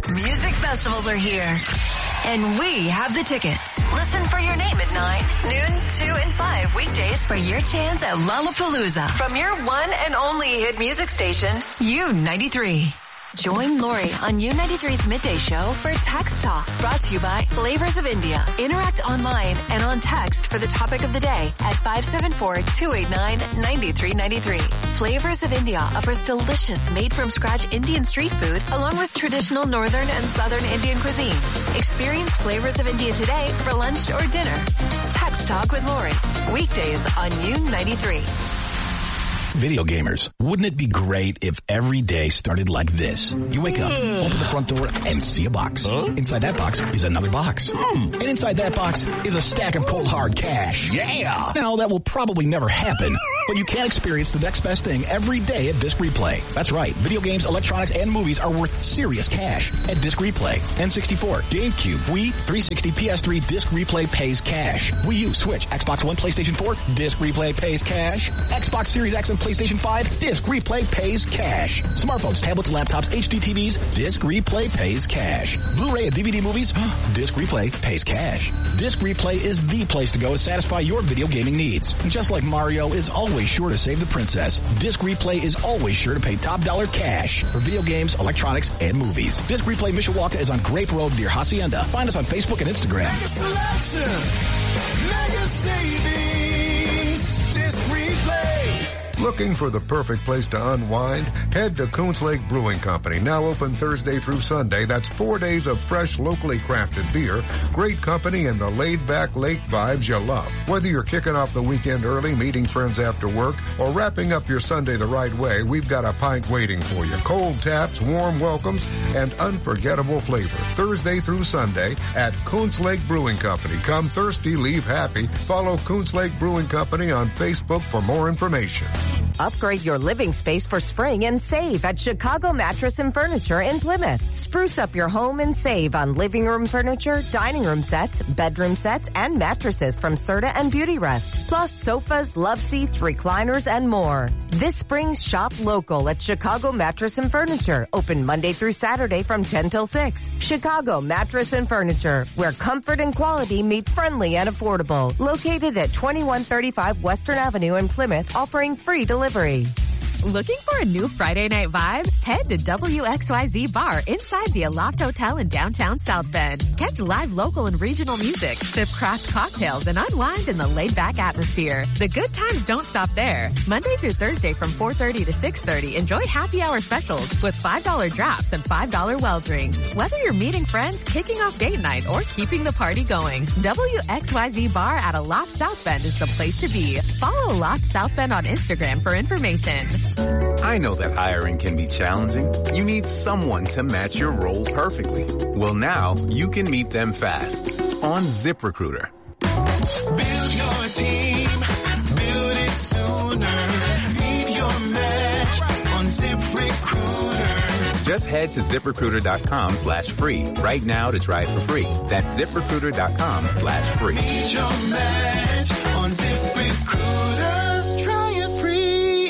Music festivals are here. And we have the tickets. Listen for your name at 9, noon, 2, and 5 weekdays for your chance at Lollapalooza from your one and only hit music station, U93. Join Lori on U93's Midday Show for Text Talk, brought to you by Flavors of India. Interact online and on text for the topic of the day at 574-289-9393. Flavors of India offers delicious made-from-scratch Indian street food along with traditional northern and southern Indian cuisine. Experience Flavors of India today for lunch or dinner. Text Talk with Lori. Weekdays on U93. Video gamers, wouldn't it be great if every day started like this? You wake up, open the front door, and see a box. Inside that box is another box. And inside that box is a stack of cold hard cash. Yeah! Now, that will probably never happen, but you can experience the next best thing every day at Disc Replay. That's right. Video games, electronics, and movies are worth serious cash at Disc Replay. N64, GameCube, Wii, 360, PS3, Disc Replay pays cash. Wii U, Switch, Xbox One, PlayStation 4, Disc Replay pays cash. Xbox Series X and PlayStation 5, Disc Replay pays cash. Smartphones, tablets, laptops, HD TVs, Disc Replay pays cash. Blu-ray and DVD movies, Disc Replay pays cash. Disc Replay is the place to go to satisfy your video gaming needs. And just like Mario is always sure to save the princess, Disc Replay is always sure to pay top dollar cash for video games, electronics, and movies. Disc Replay Mishawaka is on Grape Road near Hacienda. Find us on Facebook and Instagram. Mega selection, mega savings, Disc Replay. Looking for the perfect place to unwind? Head to Coons Lake Brewing Company, now open Thursday through Sunday. That's 4 days of fresh, locally crafted beer, great company, and the laid-back lake vibes you love. Whether you're kicking off the weekend early, meeting friends after work, or wrapping up your Sunday the right way, we've got a pint waiting for you. Cold taps, warm welcomes, and unforgettable flavor. Thursday through Sunday at Coons Lake Brewing Company. Come thirsty, leave happy. Follow Coons Lake Brewing Company on Facebook for more information. Upgrade your living space for spring and save at Chicago Mattress and Furniture in Plymouth. Spruce up your home and save on living room furniture, dining room sets, bedroom sets, and mattresses from Serta and Beautyrest. Plus sofas, love seats, recliners, and more. This spring, shop local at Chicago Mattress and Furniture. Open Monday through Saturday from 10 till 6. Chicago Mattress and Furniture, where comfort and quality meet friendly and affordable. Located at 2135 Western Avenue in Plymouth, offering free delivery. Looking for a new Friday night vibe? Head to WXYZ Bar inside the Aloft Hotel in downtown South Bend. Catch live local and regional music, sip craft cocktails, and unwind in the laid-back atmosphere. The good times don't stop there. Monday through Thursday from 4:30 to 6:30, enjoy happy hour specials with $5 drafts and $5 well drinks. Whether you're meeting friends, kicking off date night, or keeping the party going, WXYZ Bar at Aloft South Bend is the place to be. Follow Aloft South Bend on Instagram for information. I know that hiring can be challenging. You need someone to match your role perfectly. Well, now you can meet them fast on ZipRecruiter. Build your team, build it sooner. Meet your match on ZipRecruiter. Just head to ZipRecruiter.com/free right now to try it for free. That's ZipRecruiter.com/free. Meet your match on ZipRecruiter. Try it free.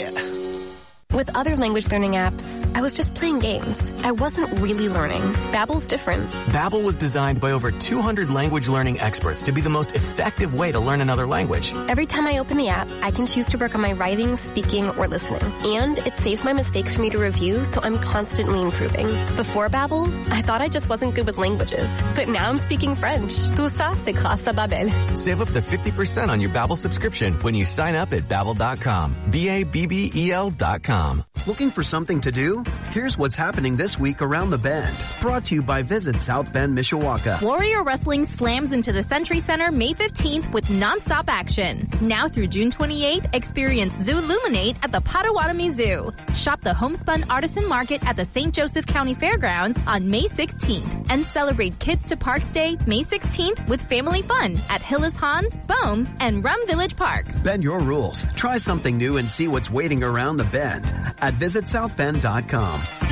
With other language learning apps, I was just playing games. I wasn't really learning. Babbel's different. Babbel was designed by over 200 language learning experts to be the most effective way to learn another language. Every time I open the app, I can choose to work on my writing, speaking, or listening. And it saves my mistakes for me to review, so I'm constantly improving. Before Babbel, I thought I just wasn't good with languages. But now I'm speaking French. Tout ça, c'est grâce à Babbel. Save up to 50% on your Babbel subscription when you sign up at Babbel.com. BABBEL.com. Looking for something to do? Here's what's happening this week around the Bend. Brought to you by Visit South Bend, Mishawaka. Warrior Wrestling slams into the Century Center May 15th with non-stop action. Now through June 28th, experience Zoo Luminate at the Potawatomi Zoo. Shop the Homespun Artisan Market at the St. Joseph County Fairgrounds on May 16th. And celebrate Kids to Parks Day May 16th with family fun at Hillis Hans, Bohm, and Rum Village Parks. Bend your rules. Try something new and see what's waiting around the Bend at visitsouthbend.com.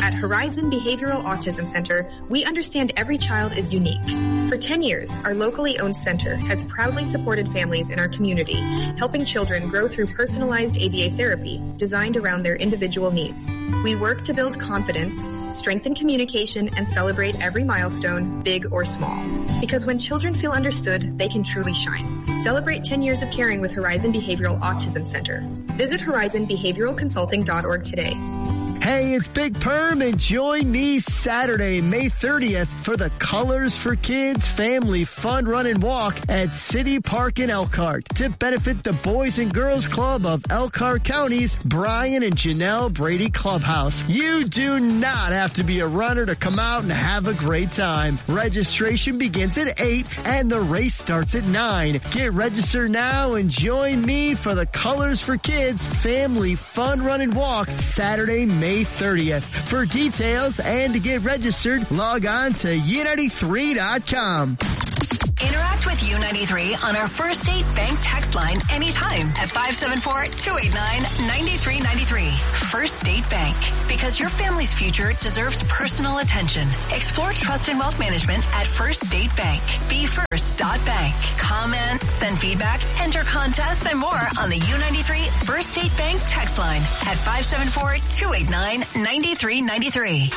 At Horizon Behavioral Autism Center, we understand every child is unique. For 10 years, our locally owned center has proudly supported families in our community, helping children grow through personalized ABA therapy designed around their individual needs. We work to build confidence, strengthen communication, and celebrate every milestone, big or small. Because when children feel understood, they can truly shine. Celebrate 10 years of caring with Horizon Behavioral Autism Center. Visit horizonbehavioralconsulting.org today. Hey, it's Big Perm, and join me Saturday, May 30th for the Colors for Kids Family Fun Run and Walk at City Park in Elkhart to benefit the Boys and Girls Club of Elkhart County's Brian and Janelle Brady Clubhouse. You do not have to be a runner to come out and have a great time. Registration begins at 8 and the race starts at 9. Get registered now and join me for the Colors for Kids Family Fun Run and Walk Saturday, May 30th. For details and to get registered, log on to U93.com. Interact with U93 on our First State Bank text line anytime at 574-289-9393. First State Bank. Because your family's future deserves personal attention. Explore trust and wealth management at First State Bank. BeFirst.bank. Comment, send feedback, enter contests, and more on the U93 First State Bank text line at 574-289-9393.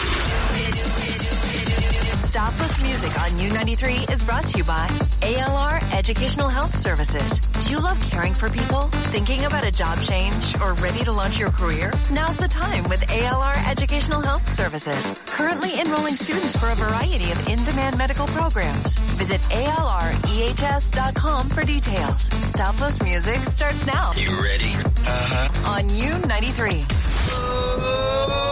Stopless Music on U93 is brought to you by ALR Educational Health Services. Do you love caring for people? Thinking about a job change or ready to launch your career? Now's the time with ALR Educational Health Services. Currently enrolling students for a variety of in-demand medical programs. Visit ALREHS.com for details. Stopless Music starts now. You ready? On U93.